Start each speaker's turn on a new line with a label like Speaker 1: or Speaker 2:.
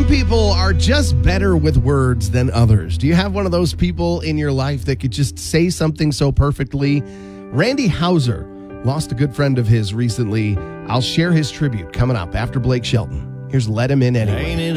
Speaker 1: people are just better with words than others. Do you have one of those people in your life that could just say something so perfectly? Randy Houser lost a good friend of his recently. I'll share his tribute coming up after Blake Shelton. Here's Let Him In Anyway.